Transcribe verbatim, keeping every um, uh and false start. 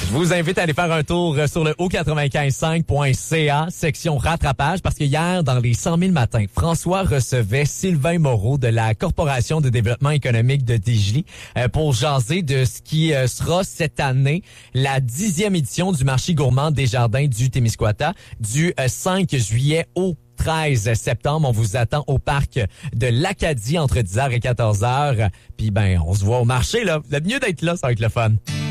Je vous invite à aller faire un tour sur le haut quatre-vingt-quinze cinq point c a, section rattrapage, parce que hier, dans les cent mille matins, François recevait Sylvain Moreau de la Corporation de développement économique de Dégelée euh, pour jaser de ce qui euh, sera cette année la dixième édition du marché gourmand des jardins du Témiscouata, du euh, cinq juillet au treize septembre. On vous attend au parc de l'Acadie entre dix heures et quatorze heures. Puis ben, on se voit au marché, là. Le mieux d'être là, ça va être le fun.